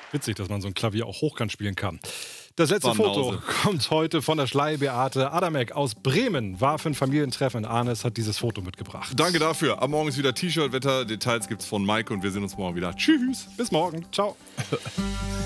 Witzig, dass man so ein Klavier auch hochkant spielen kann. Das letzte Banause. Foto kommt heute von der Schlei-Beate Adamek aus Bremen. War für ein Familientreffen. Arnes hat dieses Foto mitgebracht. Danke dafür. Am Morgen ist wieder T-Shirt-Wetter. Details gibt's von Mike und wir sehen uns morgen wieder. Tschüss. Bis morgen. Ciao.